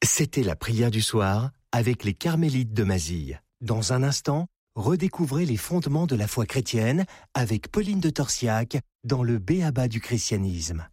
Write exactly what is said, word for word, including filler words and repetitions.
C'était la prière du soir avec les Carmélites de Mazille. Dans un instant, redécouvrez les fondements de la foi chrétienne avec Pauline de Torsiac dans le B A B A du christianisme.